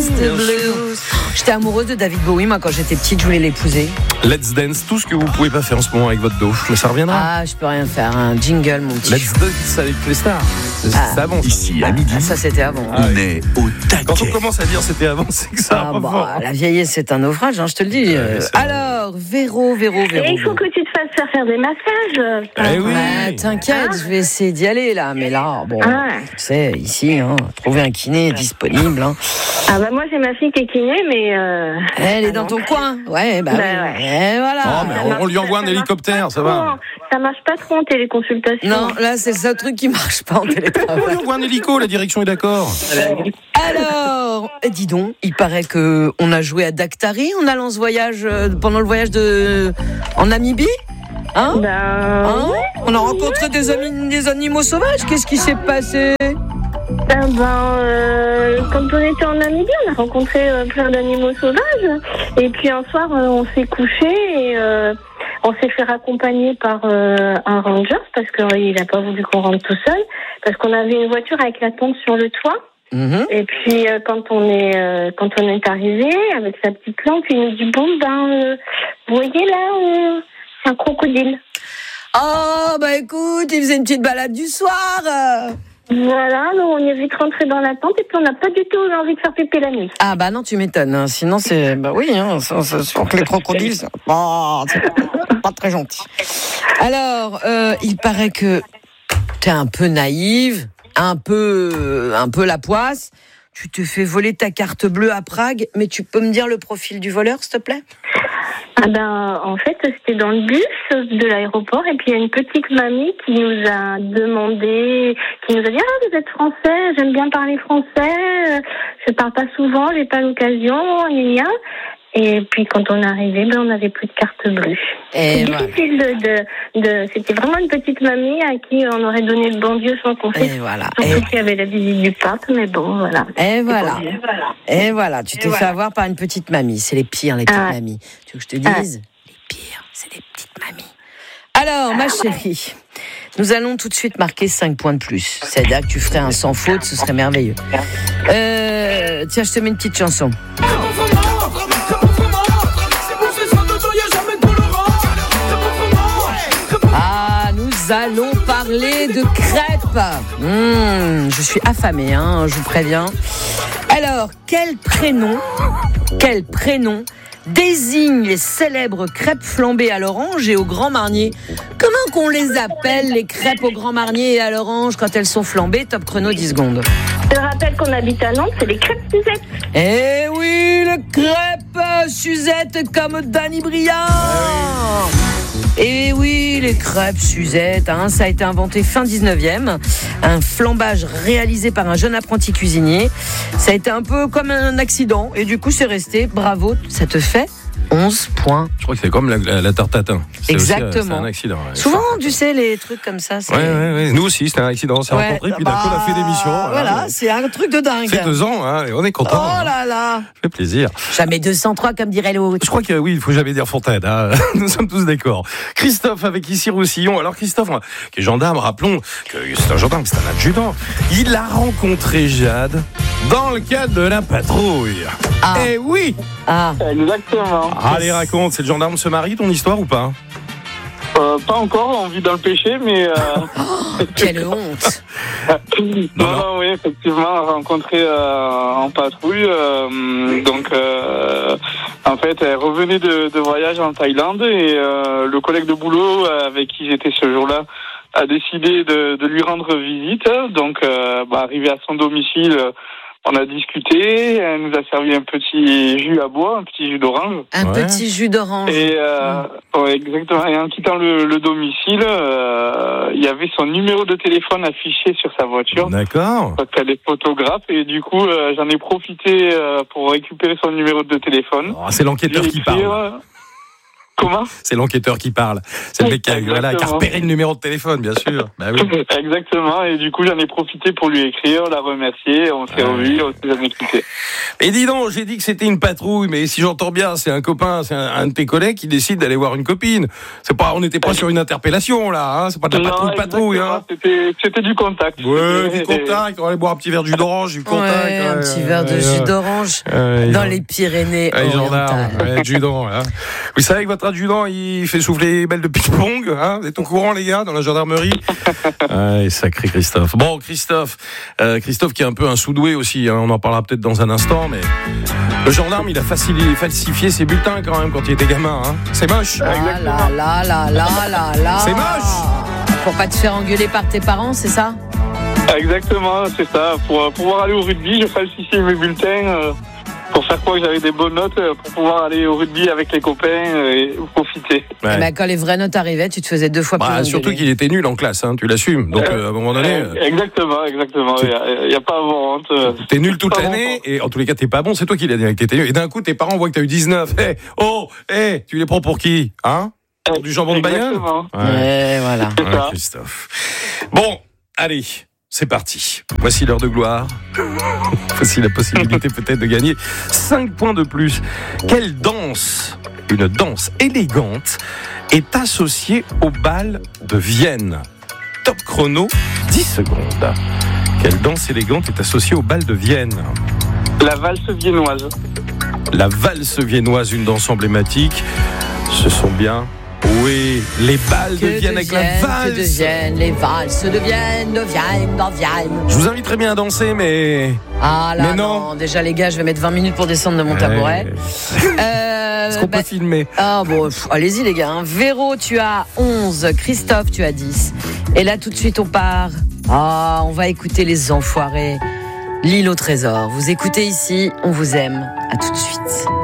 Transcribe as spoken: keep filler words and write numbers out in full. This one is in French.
dance the blues. J'étais amoureuse de David Bowie, moi, quand j'étais petite, je voulais l'épouser. Let's dance, tout ce que vous pouvez pas faire en ce moment avec votre dos, mais ça reviendra. Ah, je peux rien faire, un jingle, mon petit. Let's dance avec les stars. C'est Ah. avant. Ça. Ici, à midi, Ah, ça, c'était avant. Ah, on est au taquet. Quand on commence à dire c'était avant, c'est que ça Ah, va bah, fort. la vieillesse, c'est un naufrage, hein, je te le dis. Ouais, c'est vrai. Alors, Véro, Véro, Véro. Et il faut que tu te fasses faire faire des massages. Eh oui. Ouais, t'inquiète, je vais essayer d'y aller là, mais là, bon, Ah. tu sais, ici, hein, trouver un kiné disponible. Hein. Ah bah moi j'ai ma fille qui est kiné, mais... Euh... Elle est ah dans non. ton coin, ouais, bah, Bah, oui. ouais. Et voilà. Oh, mais on, on lui envoie un Ça marche hélicoptère, pas ça trop, va. hein. Ça marche pas trop en téléconsultation. Non, là, c'est le seul truc qui marche pas en On lui télétravail. envoie un hélico, la direction est d'accord. Alors, eh, dis donc, il paraît que on a joué à Dactari en allant ce voyage, euh, pendant le voyage de en Namibie. Hein, Ben... hein On a rencontré des, amis, des animaux sauvages. Qu'est-ce qui s'est passé? Ben, ben euh, quand on était en Namibie, on a rencontré euh, plein d'animaux sauvages. Et puis un soir, euh, on s'est couché et euh, on s'est fait raccompagner par euh, un ranger parce qu'il n'a pas voulu qu'on rentre tout seul. Parce qu'on avait une voiture avec la tente sur le toit. Mhm. Et puis euh, quand on est euh, quand on est arrivé avec sa petite lampe, il nous dit bon ben euh, vous voyez là euh, c'est un crocodile. Oh, bah écoute, il faisait une petite balade du soir. euh. Voilà, donc on est vite rentré dans la tente et puis on n'a pas du tout envie de faire pépé la nuit. Ah bah non, tu m'étonnes. hein. Sinon, c'est... Bah oui, hein, c'est c'est sûr que les crocodiles, c'est pas, c'est pas très gentil. Alors, euh, il paraît que t'es un peu naïve, un peu, un peu la poisse. Tu te fais voler ta carte bleue à Prague, mais tu peux me dire le profil du voleur, s'il te plaît? Ah ben en fait c'était dans le bus de l'aéroport et puis il y a une petite mamie qui nous a demandé, qui nous a dit ah vous êtes français, j'aime bien parler français, je parle pas souvent, j'ai pas l'occasion, gna gna. Et puis quand on est arrivé, ben on n'avait plus de carte bleue. Et C'est voilà. difficile de, de, de, c'était vraiment une petite mamie à qui on aurait donné le bon Dieu sans qu'on Et sait. voilà. Surtout Et, qu'il y avait la visite du pape, mais bon voilà. et voilà. C'est pas bien. Et voilà, tu t'es fait avoir par une petite mamie. C'est les pires, les petites Ah. mamies. Tu veux que je te dise? Les pires, c'est les petites mamies. Alors, ma chérie, nous allons tout de suite marquer cinq points de plus. C'est-à-dire que tu ferais un sans faute, ce serait merveilleux. Euh, tiens, je te mets une petite chanson. Ah, nous allons parler de crêpes. Mmh, je suis affamée, hein, je vous préviens. Alors, quel prénom, quel prénom désigne les célèbres crêpes flambées à l'orange et au Grand Marnier? Comment qu'on les appelle, les crêpes au Grand Marnier et à l'orange, quand elles sont flambées? Top chrono, dix secondes. Je rappelle qu'on habite à Nantes, c'est les crêpes Suzette. Eh oui, les crêpes Suzette comme Danny Briand. Et oui, les crêpes Suzette, hein, ça a été inventé fin dix-neuvième. Un flambage réalisé par un jeune apprenti cuisinier. Ça a été un peu comme un accident et du coup c'est resté. Bravo, ça te fait onze points. Je crois que c'est comme la, la, la tarte tatin. C'est Exactement. Aussi, c'est un accident. Ouais. Souvent, tu sais, les trucs comme ça. C'est... Ouais, ouais, ouais. Nous aussi, c'était un accident. On s'est Ouais, rencontrés, puis d'un coup, on a fait des missions. bah, Voilà, c'est un truc de dingue. Ça fait deux ans, hein, et on est content. Oh là là. Ça fait plaisir. Jamais deux cent trois comme dirait l'autre. Je crois que oui, il faut jamais dire Fontaine. Hein. Nous sommes tous d'accord. Christophe avec ici Roussillon. Alors Christophe, qui est gendarme, rappelons que c'est un gendarme, c'est un adjudant. Il a rencontré Jade dans le cadre de la patrouille. Ah. Eh oui. Ah. Exactement. Allez, raconte. C'est le gendarme se marie, ton histoire ou pas? Euh, pas encore, on vit dans le péché, mais... Euh... Quelle honte. non, non, non, oui, effectivement, rencontré euh, en patrouille. Euh, donc, euh, en fait, elle revenait de, de voyage en Thaïlande et euh, le collègue de boulot avec qui j'étais ce jour-là a décidé de, de lui rendre visite. Donc, euh, bah, arrivé à son domicile... On a discuté, elle nous a servi un petit jus à bois, un petit jus d'orange. Un Ouais. petit jus d'orange. Et euh, ouais, exactement. Et en quittant le, le domicile, euh, il y avait son numéro de téléphone affiché sur sa voiture. D'accord. Parce qu'elle est photographe et du coup, euh, j'en ai profité euh, pour récupérer son numéro de téléphone. Oh, c'est l'enquêteur J'ai qui écrit, parle. euh, Comment ? C'est l'enquêteur qui parle. C'est le mec qui a, voilà, qui a repéré le numéro de téléphone, bien sûr. Bah oui. Exactement, et du coup j'en ai profité pour lui écrire, la remercier, on s'est revus, on s'est jamais quittés. Et dis donc, j'ai dit que c'était une patrouille, mais si j'entends bien, c'est un copain, c'est un, un de tes collègues qui décide d'aller voir une copine. C'est pas, on n'était pas sur une interpellation là, hein, c'est pas de la patrouille non, patrouille. Hein. C'était, c'était du contact. Ouais, c'était... du contact, on allait boire un petit verre de jus d'orange, du contact. Ouais, un ouais, petit ouais, verre de ouais, jus ouais. d'orange Ouais, dans ouais. les Pyrénées Ouais, gendarme, orientales. ouais, adjudant, hein. Vous savez que votre adjudant, il fait souffler les belles de ping-pong, hein. Vous êtes au courant, les gars, dans la gendarmerie? Ouais, sacré Christophe. Bon, Christophe, euh, Christophe qui est un peu un sous-doué aussi, hein. On en parlera peut-être dans un instant, mais le gendarme, il a facilité, falsifié ses bulletins quand même quand il était gamin, hein. C'est moche. Ah là là là là là là. C'est moche. Pour pas te faire engueuler par tes parents, c'est ça? Exactement, c'est ça. Pour pouvoir aller au rugby, je falsifiais mes bulletins euh, pour faire croire que j'avais des bonnes notes, euh, pour pouvoir aller au rugby avec les copains euh, et profiter. Ouais. Bah, quand les vraies notes arrivaient, tu te faisais deux fois plus Bah, engueuler. surtout qu'il était nul en classe, hein, tu l'assumes. Donc euh, à un moment donné, Euh, exactement, exactement. Il n'y a, a pas à avoir honte. euh. t'es nul toute Pas l'année bon. et en tous les cas t'es pas bon, c'est toi qui l'as dit que t'étais nul. Et d'un coup tes parents voient que t'as eu dix-neuf. Hey, oh, hey, tu les prends pour qui, hein? Pour du jambon de Bayonne? Exactement. Ouais, voilà. C'est Ouais, ça. Christophe. Bon, allez, c'est parti. Voici l'heure de gloire. Voici la possibilité peut-être de gagner cinq points de plus. Quelle danse, une danse élégante, est associée au bal de Vienne? Top chrono, dix secondes. Quelle danse élégante est associée au bal de Vienne? La valse viennoise. La valse viennoise, une danse emblématique. Ce sont bien... Oui, les balles de Que Vienne avec la valse. Que deviennent les valses de Vienne, de Vienne, de Vienne. Je vous inviterais bien à danser, mais... Ah là Mais non. non. Déjà les gars, je vais mettre vingt minutes pour descendre de mon tabouret. Euh, Est-ce qu'on bah, peut filmer? Ah bon, pff, allez-y les gars. Hein. Véro, tu as onze. Christophe, tu as dix. Et là, tout de suite, on part. Ah, on va écouter les enfoirés. L'île au trésor. Vous écoutez ici, on vous aime. À tout de suite.